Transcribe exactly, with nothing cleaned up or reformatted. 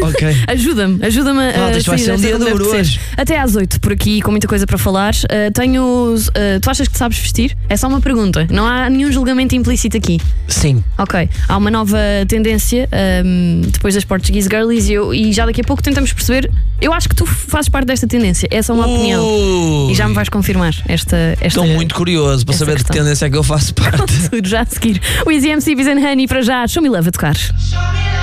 Ok. Ajuda-me, ajuda-me a Malta, isto vai sair ser um desta dia onde deve duro ser. hoje. Até às oito por aqui, com muita coisa para falar. Uh, tenho. Uh, tu achas que sabes vestir? É só uma pergunta. Não há nenhum julgamento implícito aqui. Sim. Ok. Há uma nova tendência um, depois das Portuguese Girlies e, eu, e já daqui a pouco tentamos perceber. Eu acho que tu fazes parte desta tendência. Essa é uma Ui. opinião. E já me vais confirmar esta. esta Estou muito curioso para esta saber questão. de que tendência é que eu faço parte. Tudo já a seguir. O Easy M C, Biz and Honey para já. Show Me Love a tocar.